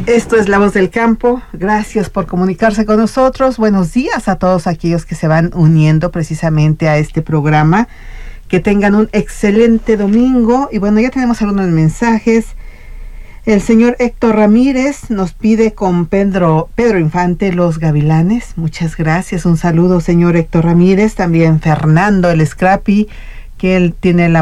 Esto es La Voz del Campo. Gracias por comunicarse con nosotros. Buenos días a todos aquellos que se van uniendo precisamente a este programa. Que tengan un excelente domingo. Y bueno, ya tenemos algunos mensajes. El señor Héctor Ramírez nos pide con Pedro Infante, Los Gavilanes. Muchas gracias. Un saludo, señor Héctor Ramírez. También Fernando, el Scrappy, que él tiene la